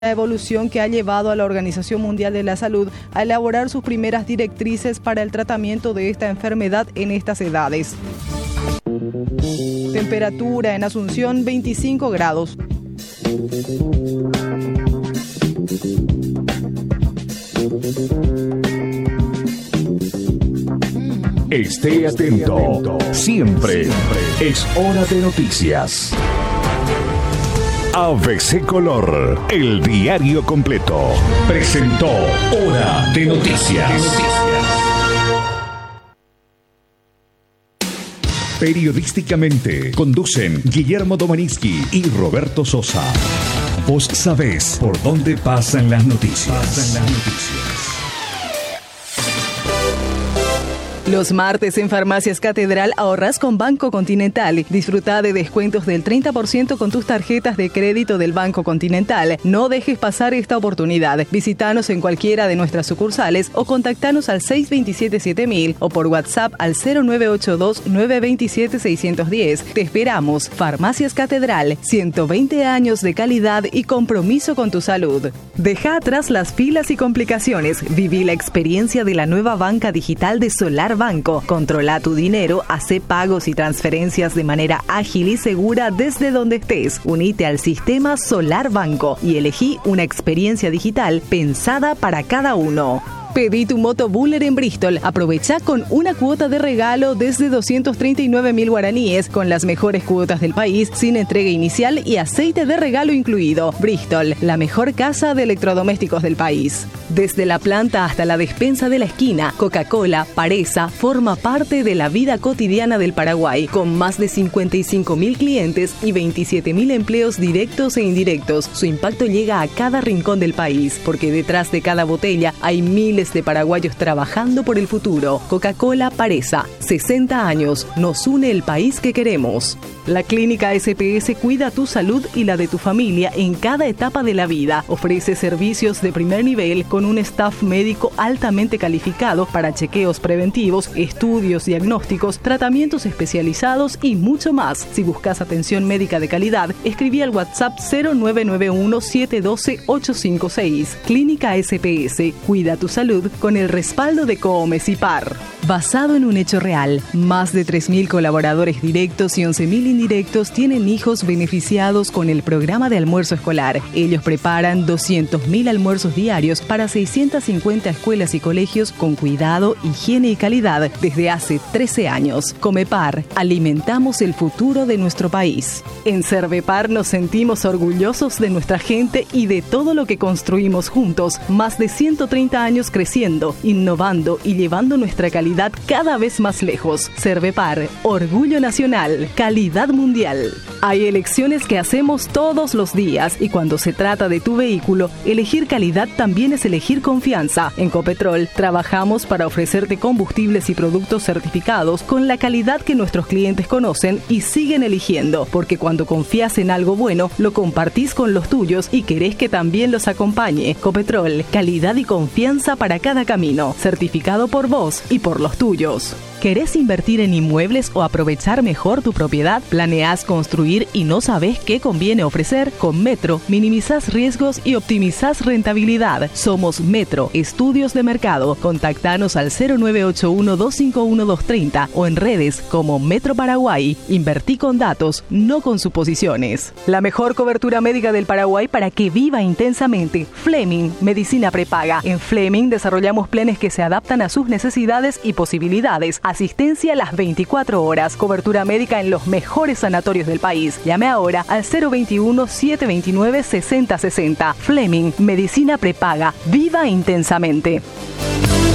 La evolución que ha llevado a la Organización Mundial de la Salud a elaborar sus primeras directrices para el tratamiento de esta enfermedad en estas edades. Temperatura en Asunción 25 grados. Esté atento. Siempre es hora de noticias. ABC Color, el diario completo, presentó Hora de Noticias. Periodísticamente conducen Guillermo Domaninsky y Roberto Sosa. Vos sabés por dónde pasan las noticias. Los martes en Farmacias Catedral ahorras con Banco Continental. Disfruta de descuentos del 30% con tus tarjetas de crédito del Banco Continental. No dejes pasar esta oportunidad. Visítanos en cualquiera de nuestras sucursales o contactanos al 627-7000 o por WhatsApp al 0982-927-610. Te esperamos. Farmacias Catedral, 120 años de calidad y compromiso con tu salud. Deja atrás las filas y complicaciones. Viví la experiencia de la nueva banca digital de Solar Banco. Controla tu dinero, hace pagos y transferencias de manera ágil y segura desde donde estés. Unite al sistema Solar Banco y elegí una experiencia digital pensada para cada uno. Pedí tu moto Buller en Bristol. Aprovecha con una cuota de regalo desde 239.000 guaraníes con las mejores cuotas del país, sin entrega inicial y aceite de regalo incluido. Bristol, la mejor casa de electrodomésticos del país. Desde la planta hasta la despensa de la esquina, Coca-Cola, Paresa, forma parte de la vida cotidiana del Paraguay, con más de 55.000 clientes y 27.000 empleos directos e indirectos. Su impacto llega a cada rincón del país, porque detrás de cada botella hay miles de paraguayos trabajando por el futuro. Coca-Cola Paresa, 60 años, nos une el país que queremos. La Clínica SPS cuida tu salud y la de tu familia en cada etapa de la vida. Ofrece servicios de primer nivel con un staff médico altamente calificado para chequeos preventivos, estudios diagnósticos, tratamientos especializados y mucho más. Si buscas atención médica de calidad, escribí al WhatsApp 0991-712-856. Clínica SPS, cuida tu salud con el respaldo de Coomecipar. Basado en un hecho real, más de 3.000 colaboradores directos y 11.000 indirectos tienen hijos beneficiados con el programa de almuerzo escolar. Ellos preparan 200.000 almuerzos diarios para 650 escuelas y colegios con cuidado, higiene y calidad desde hace 13 años. Comepar, alimentamos el futuro de nuestro país. En Cervepar nos sentimos orgullosos de nuestra gente y de todo lo que construimos juntos. Más de 130 años creciendo, innovando y llevando nuestra calidad cada vez más lejos. Cervepar, orgullo nacional, calidad mundial. Hay elecciones que hacemos todos los días y cuando se trata de tu vehículo, elegir calidad también es elegir confianza. En Copetrol trabajamos para ofrecerte combustibles y productos certificados con la calidad que nuestros clientes conocen y siguen eligiendo, porque cuando confías en algo bueno, lo compartís con los tuyos y querés que también los acompañe. Copetrol, calidad y confianza para cada camino, certificado por vos y por los tuyos. ¿Querés invertir en inmuebles o aprovechar mejor tu propiedad? ¿Planeás construir y no sabés qué conviene ofrecer? Con Metro minimizás riesgos y optimizás rentabilidad. Somos Metro, estudios de mercado. Contactanos al 0981-251-230 o en redes como Metro Paraguay. Invertí con datos, no con suposiciones. La mejor cobertura médica del Paraguay para que viva intensamente. Fleming, medicina prepaga. En Fleming desarrollamos planes que se adaptan a sus necesidades y posibilidades. Asistencia las 24 horas. Cobertura médica en los mejores sanatorios del país. Llame ahora al 021-729-6060. Fleming, medicina prepaga. Viva intensamente.